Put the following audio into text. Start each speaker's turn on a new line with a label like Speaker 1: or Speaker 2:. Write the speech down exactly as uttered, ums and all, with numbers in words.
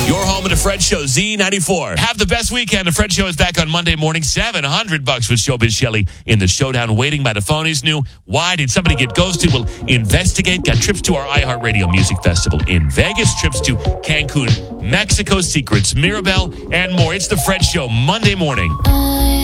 Speaker 1: Your home of the Fred Show, Z ninety-four. Have the best weekend. The Fred Show is back on Monday morning. seven hundred bucks with Showbiz Shelley in the showdown. Waiting by the phone is new. Why did somebody get ghosted? We'll investigate. Got trips to our iHeartRadio Music Festival in Vegas. Trips to Cancun, Mexico, secrets, Mirabel, and more. It's the Fred Show, Monday morning.
Speaker 2: I